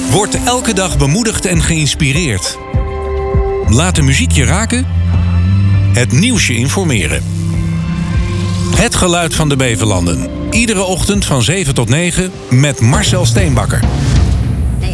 Word elke dag bemoedigd en geïnspireerd. Laat de muziek je raken. Het nieuws je informeren. Het geluid van de Beverlanden. Iedere ochtend van 7 tot 9 met Marcel Steenbakker.